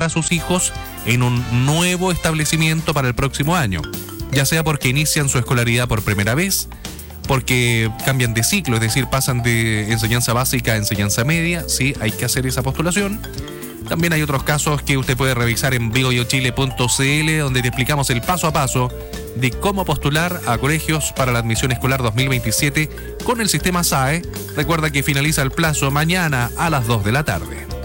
a sus hijos en un nuevo establecimiento para el próximo año, ya sea porque inician su escolaridad por primera vez, porque cambian de ciclo, es decir, pasan de enseñanza básica a enseñanza media. Sí, hay que hacer esa postulación. También hay otros casos que usted puede revisar en vigoyochile.cl, donde te explicamos el paso a paso de cómo postular a colegios para la admisión escolar 2027 con el sistema SAE. Recuerda que finaliza el plazo mañana a las 2 de la tarde.